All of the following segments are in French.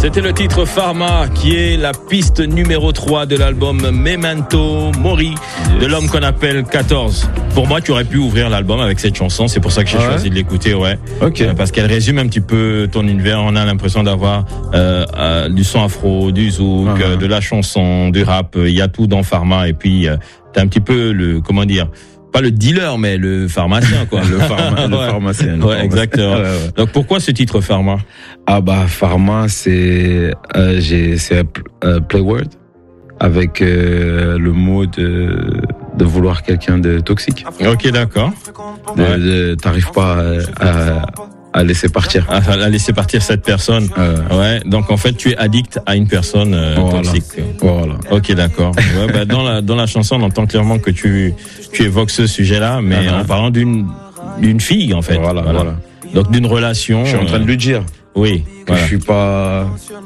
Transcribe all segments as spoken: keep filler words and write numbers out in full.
C'était le titre Pharma, qui est la piste numéro trois de l'album Memento Mori, de l'homme qu'on appelle quatorze. Pour moi, tu aurais pu ouvrir l'album avec cette chanson, c'est pour ça que j'ai ah choisi ouais de l'écouter, ouais. Ok. Euh, parce qu'elle résume un petit peu ton univers. On a l'impression d'avoir euh, euh, du son afro, du zouk, ah euh, de la chanson, du rap. Il y a tout dans Pharma. Et puis, euh, t'as un petit peu le, comment dire, pas le dealer, mais le pharmacien, quoi. le, pharma, le ouais. pharmacien. Le ouais, pharmacien. Exactement. Ouais, ouais. Donc, pourquoi ce titre Pharma? Ah bah, Pharma, c'est, euh, j'ai, c'est euh, Playword, avec euh, le mot de, de vouloir quelqu'un de toxique. Ok, d'accord. De, ouais. de, t'arrives pas à, à, à laisser partir. À, à laisser partir cette personne. Euh, ouais. Donc, en fait, tu es addict à une personne euh, voilà. toxique. Voilà. Ok, d'accord. Ouais, bah, dans la, dans la chanson, on entend clairement que tu, tu évoques ce sujet-là, mais uh-huh. en parlant d'une, d'une fille, en fait. Voilà, voilà. voilà. Donc, d'une relation. Je suis en train de lui dire. Oui. Que voilà. je suis pas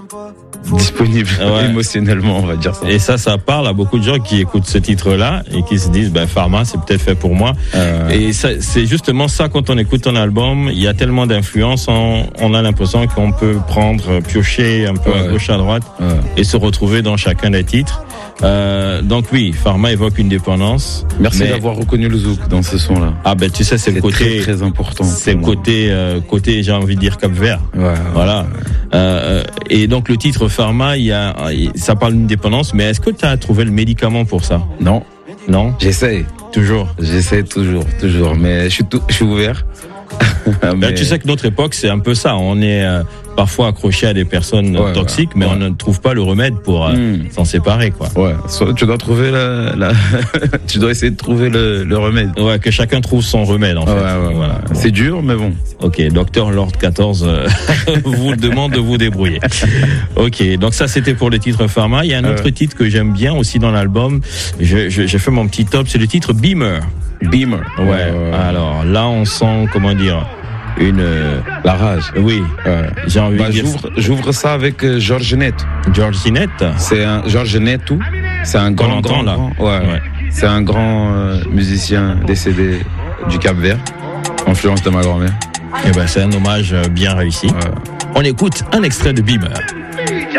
disponible ouais. émotionnellement, on va dire ça. Et ça, ça parle à beaucoup de gens qui écoutent ce titre-là et qui se disent, ben, Pharma, c'est peut-être fait pour moi. Euh... Et ça, c'est justement ça, quand on écoute ton album, il y a tellement d'influence, on, on a l'impression qu'on peut prendre, piocher un peu ouais. à gauche, à droite ouais. et se retrouver dans chacun des titres. Euh, donc oui, Pharma évoque une dépendance. Merci mais... d'avoir reconnu le zouk dans ce son-là. Ah ben tu sais, c'est, c'est le côté très, très important. C'est le côté, euh, côté, j'ai envie de dire Cap-Vert. Ouais, voilà. Ouais. Euh, et donc le titre Pharma, il y a, ça parle d'une dépendance. Mais est-ce que tu as trouvé le médicament pour ça? Non. Non. J'essaie. Toujours. J'essaie toujours, toujours. Mais je suis, tout, je suis ouvert. mais... ben, tu sais que notre époque, c'est un peu ça. On est euh, parfois accroché à des personnes ouais, toxiques, ouais, mais ouais. on ne trouve pas le remède pour euh, mmh. s'en séparer, quoi. Ouais. Soit tu dois trouver la, la... tu dois essayer de trouver le, le remède. Ouais, que chacun trouve son remède, en fait. Ouais, ouais, voilà. Bon. C'est dur, mais bon. Ok, docteur Lord quatorze euh, vous demande de vous débrouiller. Ok, donc ça c'était pour le titre Pharma. Il y a un autre ouais. titre que j'aime bien aussi dans l'album. Je, je, j'ai fait mon petit top, c'est le titre Beamer. Beamer. Ouais. ouais. Alors là, on sent, comment dire, une euh, la rage. Oui. Ouais. J'ai envie bah, de dire. J'ouvre, j'ouvre ça avec euh, George Net. George Net. C'est un George Net tout. C'est un grand, entend, grand, là. grand ouais. ouais. C'est un grand euh, musicien décédé du Cap-Vert, influence de ma grand-mère. Eh ben, c'est un hommage bien réussi. Ouais. On écoute un extrait de Beamer.